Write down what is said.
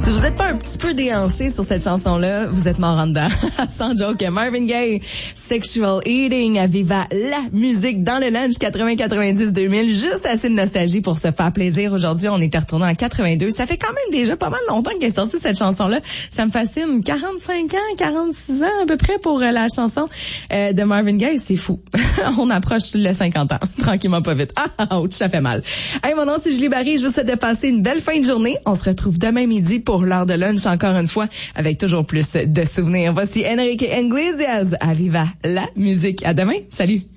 Si vous n'êtes pas un petit peu déhanché sur cette chanson-là, vous êtes mort en dedans. Sans joke, Marvin Gaye, Sexual Eating, à Viva la musique dans le lunch 80-90-2000. Juste assez de nostalgie pour se faire plaisir. Aujourd'hui, on était retourné en 82. Ça fait quand même déjà pas mal longtemps qu'elle est sortie cette chanson-là. Ça me fascine. 45 ans, 46 ans à peu près pour la chanson de Marvin Gaye. C'est fou. On approche le 50 ans. Tranquillement, pas vite. Ah, ouch, ça fait mal. Hey, mon nom, c'est Julie Barry. Je vous souhaite de passer une belle fin de journée. On se retrouve demain midi pour l'heure de lunch, encore une fois, avec toujours plus de souvenirs. Voici Enrique Iglesias à Viva la musique. À demain. Salut.